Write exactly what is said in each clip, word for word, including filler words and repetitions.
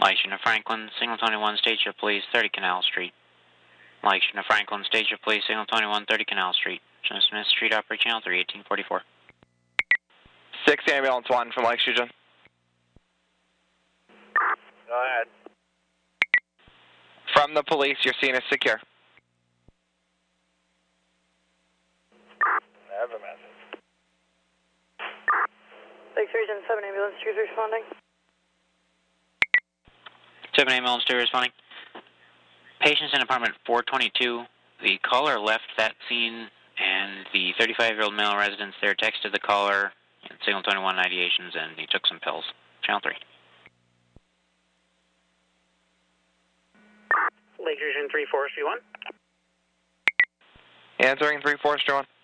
Light Unit Franklin, Signal twenty-one, Station of Police, thirty Canal Street. Light Unit Franklin, Station of Police, Signal twenty-one, thirty Canal Street. Smith Street, Operator Channel three, eighteen forty-four. six Ambulance one from Lake Region. Go ahead. From the police, your scene is secure. I have a message. Lake Region, seven Ambulance two responding. seven Ambulance two responding. Patients in apartment four twenty-two. The caller left that scene, and the thirty-five-year-old male resident there texted the caller in Signal twenty-one ideations, and he took some pills. Channel three. Lake Region three Forestry one. Answering three Forestry one.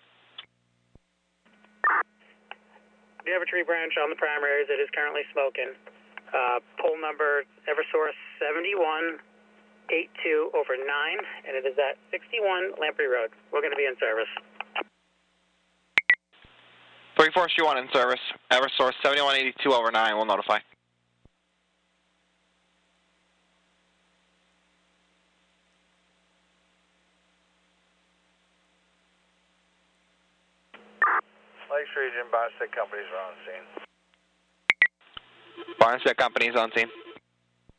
We have a tree branch on the primaries that is currently smoking. Uh, pole number Eversource seventy-one eighty-two over nine, and it is at sixty-one Lamprey Road. We're going to be in service. three Forestry one in service. Eversource seventy-one eighty-two over nine, we'll notify. Lakes Region, Barnstead Companies are on scene. Barnstead Companies on scene.